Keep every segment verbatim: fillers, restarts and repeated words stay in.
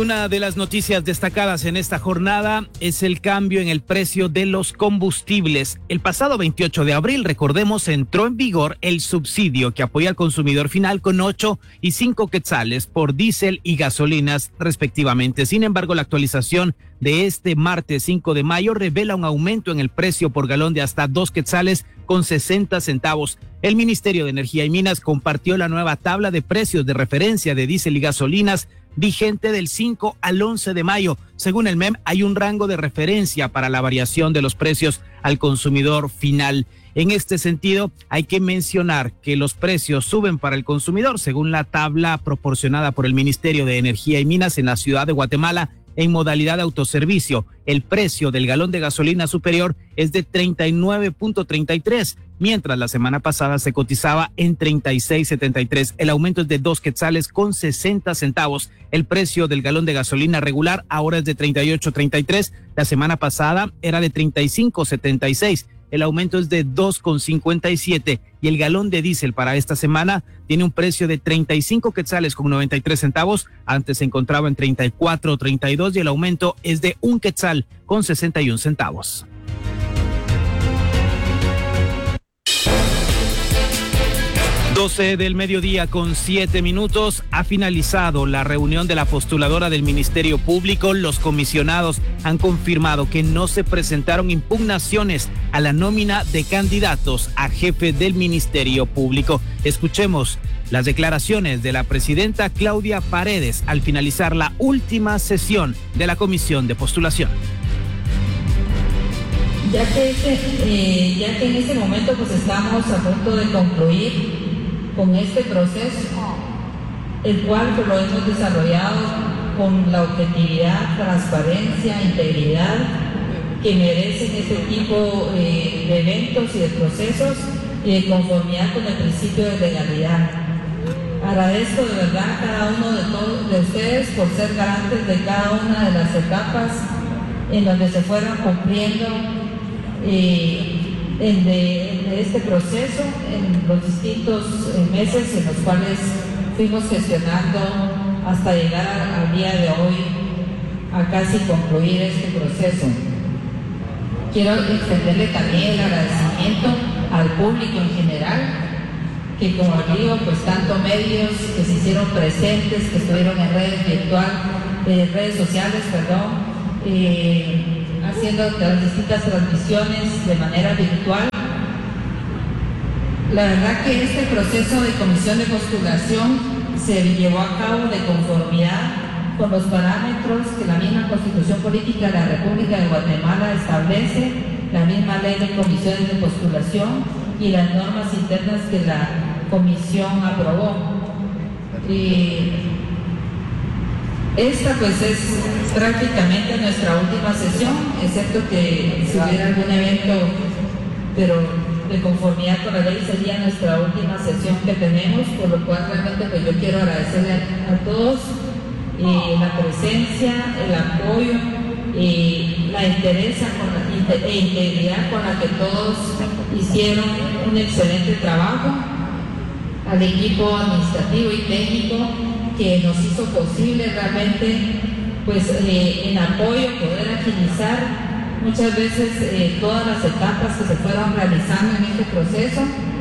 una de las noticias destacadas en esta jornada es el cambio en el precio de los combustibles. El pasado veintiocho de abril, recordemos, entró en vigor el subsidio que apoya al consumidor final con ocho y cinco quetzales por diésel y gasolinas respectivamente. Sin embargo, la actualización de este martes cinco de mayo revela un aumento en el precio por galón de hasta dos quetzales con sesenta centavos. El Ministerio de Energía y Minas compartió la nueva tabla de precios de referencia de diésel y gasolinas vigente del cinco al once de mayo. Según el M E M, hay un rango de referencia para la variación de los precios al consumidor final. En este sentido, hay que mencionar que los precios suben para el consumidor según la tabla proporcionada por el Ministerio de Energía y Minas en la ciudad de Guatemala. En modalidad de autoservicio, el precio del galón de gasolina superior es de treinta y nueve punto treinta y tres, mientras la semana pasada se cotizaba en treinta y seis punto setenta y tres. El aumento es de dos quetzales con sesenta centavos. El precio del galón de gasolina regular ahora es de treinta y ocho punto treinta y tres. La semana pasada era de treinta y cinco punto setenta y seis. El aumento es de dos con cincuenta y siete y el galón de diésel para esta semana tiene un precio de treinta y cinco quetzales con noventa y tres centavos. Antes se encontraba en treinta y cuatro, treinta y dos y el aumento es de un quetzal con sesenta y un centavos. doce del mediodía con siete minutos. Ha finalizado la reunión de la postuladora del Ministerio Público. Los comisionados han confirmado que no se presentaron impugnaciones a la nómina de candidatos a jefe del Ministerio Público. Escuchemos las declaraciones de la presidenta Claudia Paredes al finalizar la última sesión de la comisión de postulación. Ya que, este, eh, ya que en este momento pues estamos a punto de concluir con este proceso, el cual pues, lo hemos desarrollado con la objetividad, transparencia, integridad que merecen este tipo eh, de eventos y de procesos y de conformidad con el principio de legalidad. Agradezco de verdad a cada uno de todos de ustedes por ser garantes de cada una de las etapas en donde se fueron cumpliendo eh, En de, de este proceso en los distintos eh, meses en los cuales fuimos gestionando hasta llegar al día de hoy a casi concluir este proceso. Quiero extenderle también el agradecimiento al público en general, que como digo, pues tanto medios que se hicieron presentes, que estuvieron en redes virtuales, eh, redes sociales, perdón, eh, haciendo las distintas transmisiones de manera virtual. La verdad que este proceso de comisión de postulación se llevó a cabo de conformidad con los parámetros que la misma Constitución Política de la República de Guatemala establece, la misma ley de comisiones de postulación y las normas internas que la comisión aprobó. Y esta pues es prácticamente nuestra última sesión, excepto que si hubiera algún evento, pero de conformidad con la ley sería nuestra última sesión que tenemos, por lo cual realmente pues yo quiero agradecerle a, a todos eh, la presencia, el apoyo, eh, la interés con la, e integridad con la que todos hicieron un excelente trabajo, al equipo administrativo y técnico que nos hizo posible realmente pues eh, en apoyo poder agilizar muchas veces eh, todas las etapas que se fueron realizando en este proceso.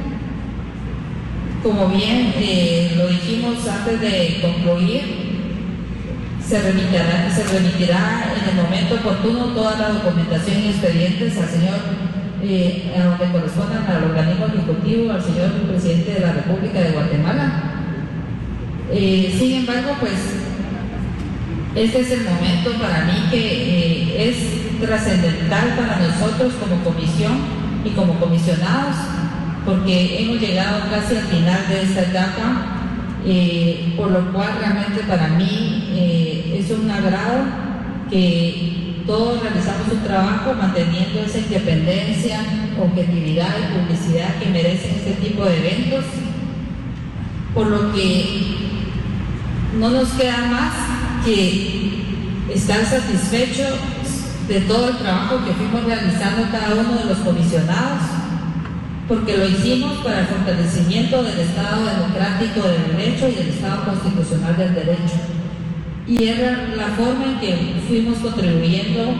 Como bien eh, lo dijimos antes de concluir, se remitirá, se remitirá en el momento oportuno toda la documentación y expedientes al señor, eh, a donde correspondan al organismo ejecutivo, al señor presidente de la República de Guatemala. Eh, sin embargo, pues este es el momento para mí que eh, es trascendental para nosotros como comisión y como comisionados, porque hemos llegado casi al final de esta etapa, eh, por lo cual realmente para mí eh, es un agrado que todos realizamos un trabajo manteniendo esa independencia, objetividad y publicidad que merecen este tipo de eventos, por lo que no nos queda más que estar satisfechos de todo el trabajo que fuimos realizando cada uno de los comisionados, porque lo hicimos para el fortalecimiento del Estado democrático del derecho y del Estado constitucional del derecho. y era la forma en que fuimos contribuyendo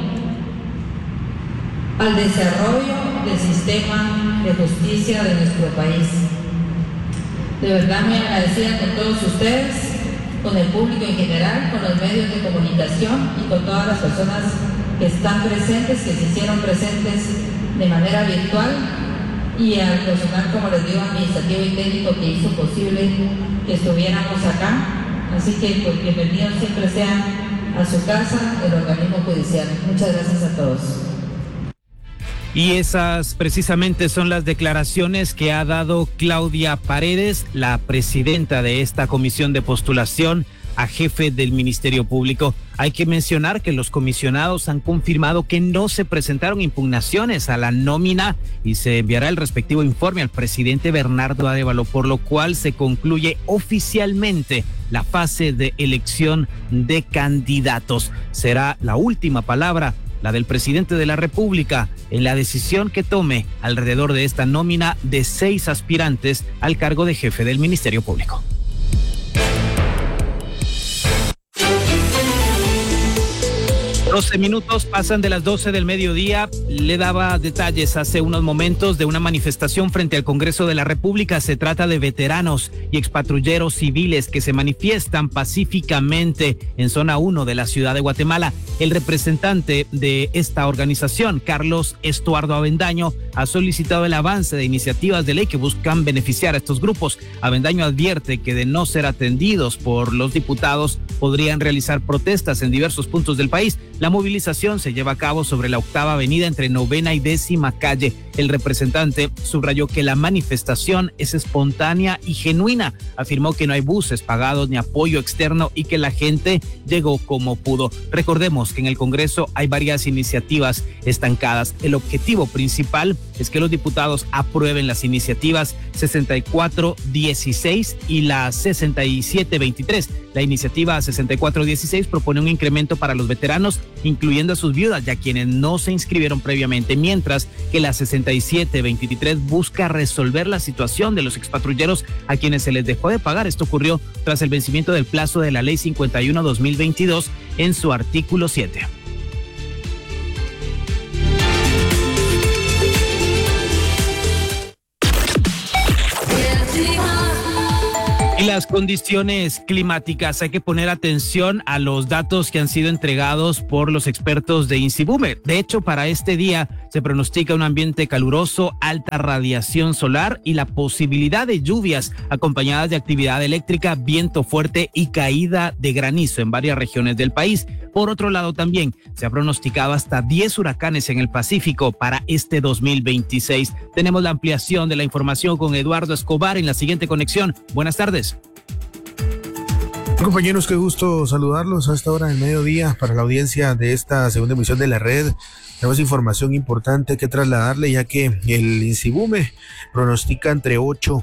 al desarrollo del sistema de justicia de nuestro país. De verdad muy agradecida con todos ustedes, con el público en general, con los medios de comunicación y con todas las personas que están presentes, que se hicieron presentes de manera virtual, y al personal, como les digo, administrativo y técnico que hizo posible que estuviéramos acá. Así que pues, bienvenidos siempre sean a su casa, el organismo judicial. Muchas gracias a todos. Y esas precisamente son las declaraciones que ha dado Claudia Paredes, la presidenta de esta comisión de postulación a jefe del Ministerio Público. Hay que mencionar que los comisionados han confirmado que no se presentaron impugnaciones a la nómina y se enviará el respectivo informe al presidente Bernardo Arévalo, por lo cual se concluye oficialmente la fase de elección de candidatos. Será la última palabra, la del presidente de la República, en la decisión que tome alrededor de esta nómina de seis aspirantes al cargo de jefe del Ministerio Público. doce minutos pasan de las doce del mediodía. Le daba detalles hace unos momentos de una manifestación frente al Congreso de la República. Se trata de veteranos y expatrulleros civiles que se manifiestan pacíficamente en zona uno de la ciudad de Guatemala. El representante de esta organización, Carlos Estuardo Avendaño, ha solicitado el avance de iniciativas de ley que buscan beneficiar a estos grupos. Avendaño advierte que de no ser atendidos por los diputados, podrían realizar protestas en diversos puntos del país. La movilización se lleva a cabo sobre la octava avenida entre novena y décima calle. El representante subrayó que la manifestación es espontánea y genuina. Afirmó que no hay buses pagados ni apoyo externo y que la gente llegó como pudo. Recordemos que en el Congreso hay varias iniciativas estancadas. El objetivo principal es que los diputados aprueben las iniciativas sesenta y cuatro dieciséis y la sesenta y siete veintitrés. La iniciativa sesenta y cuatro dieciséis propone un incremento para los veteranos, incluyendo a sus viudas y a quienes no se inscribieron previamente, mientras que la sesenta y siete veintitrés busca resolver la situación de los expatrulleros a quienes se les dejó de pagar. Esto ocurrió tras el vencimiento del plazo de la Ley cincuenta y uno dos mil veintidós en su artículo siete. Y las condiciones climáticas, hay que poner atención a los datos que han sido entregados por los expertos de INSIBUME. De hecho, para este día se pronostica un ambiente caluroso, alta radiación solar y la posibilidad de lluvias acompañadas de actividad eléctrica, viento fuerte y caída de granizo en varias regiones del país. Por otro lado, también se ha pronosticado hasta diez huracanes en el Pacífico para este dos mil veintiséis. Tenemos la ampliación de la información con Eduardo Escobar en la siguiente conexión. Buenas tardes. Compañeros, qué gusto saludarlos a esta hora del mediodía para la audiencia de esta segunda emisión de la red. Tenemos información importante que trasladarle, ya que el INSIBUME pronostica entre ocho